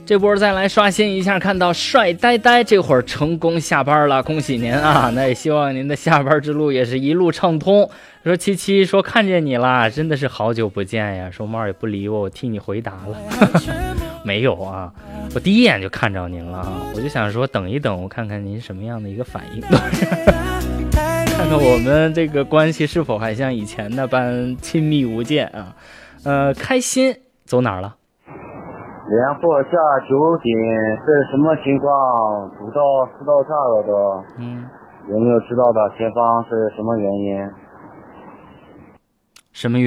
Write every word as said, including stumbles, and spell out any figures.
这波再来刷新一下，看到帅呆呆这会儿成功下班了，恭喜您啊！那也希望您的下班之路也是一路畅通。说七七说看见你啦，真的是好久不见呀。说猫也不理我，我替你回答了。没有啊，我第一眼就看着您了啊，我就想说等一等，我看看您什么样的一个反应，看看我们这个关系是否还像以前那般亲密无间啊。呃，开心走哪儿了？ 连货下九点是什么情况？主道四道岔了都。嗯，有没有知道的前方是什么原因？ 什么原因？